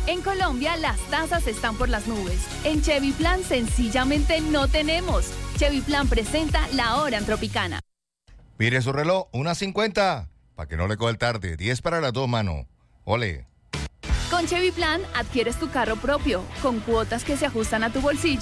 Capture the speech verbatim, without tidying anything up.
En Colombia, las tasas están por las nubes. En Chevy Plan, sencillamente no tenemos. Chevy Plan presenta la hora en Tropicana. Mire su reloj, una cincuenta, para que no le coja el tarde. diez para las dos, mano. Ole. Con Chevy Plan, adquieres tu carro propio, con cuotas que se ajustan a tu bolsillo